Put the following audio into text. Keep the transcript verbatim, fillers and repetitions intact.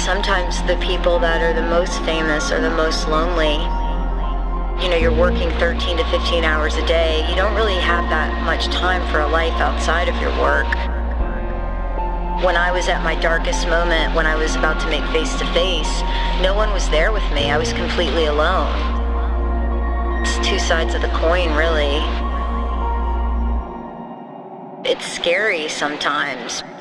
sometimes the people that are the most famous are the most lonely. You know, you're working thirteen to fifteen hours a day. You don't really have that much time for a life outside of your work. When I was at my darkest moment, when I was about to make face to face, no one was there with me. I was completely alone. It's two sides of the coin, really. It's scary sometimes.